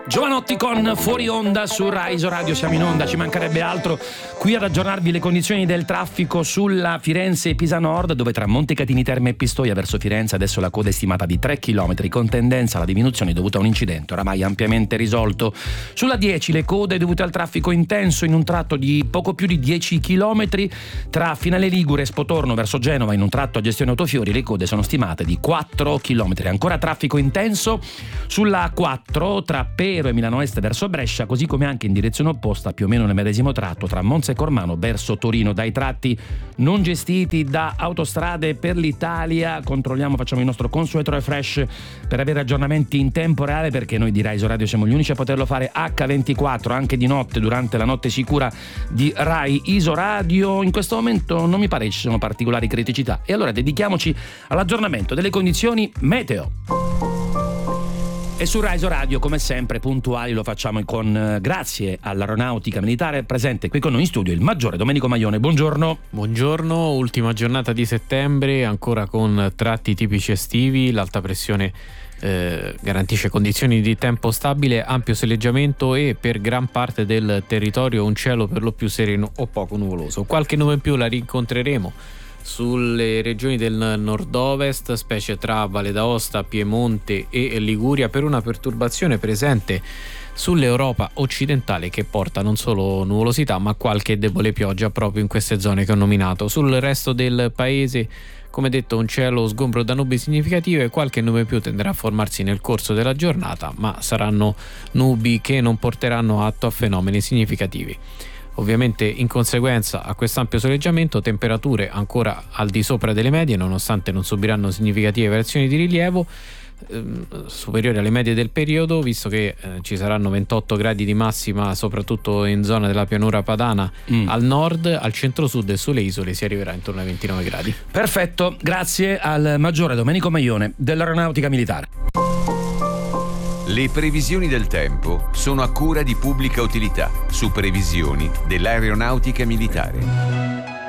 Giovanotti con Fuori Onda su Rai Radio, siamo in onda, ci mancherebbe altro qui ad aggiornarvi le condizioni del traffico sulla Firenze-Pisa Nord, dove tra Montecatini Terme e Pistoia verso Firenze adesso la coda è stimata di 3 km, con tendenza alla diminuzione dovuta a un incidente oramai ampiamente risolto. Sulla 10 le code dovute al traffico intenso in un tratto di poco più di 10 km tra Finale Ligure e Spotorno verso Genova, in un tratto a gestione Autofiori le code sono stimate di 4 km. Ancora traffico intenso sulla 4 tra Pero e Milano Est verso Brescia, così come anche in direzione opposta più o meno nel medesimo tratto tra Monza e Cormano verso Torino. Dai tratti non gestiti da Autostrade per l'Italia controlliamo, facciamo il nostro consueto refresh per avere aggiornamenti in tempo reale, perché noi di Rai Radio siamo gli unici a poterlo fare H24 anche di notte, durante la notte sicura di Rai Radio. In questo momento non mi pare ci siano particolari criticità e allora dedichiamoci all'aggiornamento delle condizioni meteo. E su Rai Radio, come sempre, puntuali lo facciamo con grazie all'Aeronautica Militare, presente qui con noi in studio il Maggiore Domenico Maione. Buongiorno. Buongiorno, ultima giornata di settembre, ancora con tratti tipici estivi, l'alta pressione garantisce condizioni di tempo stabile, ampio soleggiamento e per gran parte del territorio un cielo per lo più sereno o poco nuvoloso. Qualche nube in più la rincontreremo sulle regioni del nord-ovest, specie tra Valle d'Aosta, Piemonte e Liguria, per una perturbazione presente sull'Europa occidentale che porta non solo nuvolosità ma qualche debole pioggia proprio in queste zone che ho nominato. Sul resto del paese, come detto, un cielo sgombro da nubi significative, qualche nube più tenderà a formarsi nel corso della giornata, ma saranno nubi che non porteranno atto a fenomeni significativi. Ovviamente in conseguenza a quest'ampio soleggiamento temperature ancora al di sopra delle medie, nonostante non subiranno significative variazioni di rilievo, superiori alle medie del periodo, visto che ci saranno 28 gradi di massima soprattutto in zona della pianura padana al nord, al centro-sud e sulle isole si arriverà intorno ai 29 gradi. Perfetto, grazie al Maggiore Domenico Maione dell'Aeronautica Militare. Le previsioni del tempo sono a cura di Pubblica Utilità su previsioni dell'Aeronautica Militare.